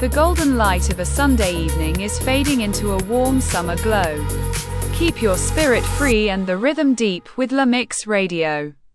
The golden light of a Sunday evening is fading into a warm summer glow. Keep your spirit free and the rhythm deep with La Mix Radio.